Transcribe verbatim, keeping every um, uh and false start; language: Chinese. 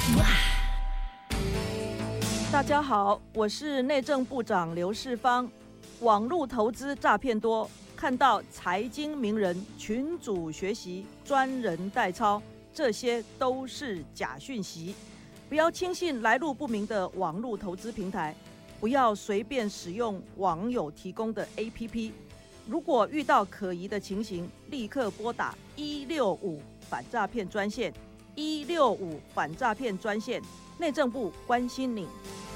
大家好，我是内政部长刘世芳。网络投资诈骗多，看到财经名人群组学习、专人代操，这些都是假讯息。不要轻信来路不明的网络投资平台，不要随便使用网友提供的 A P P。如果遇到可疑的情形，立刻拨打一六五反诈骗专线，一六五反诈骗专线，内政部关心你。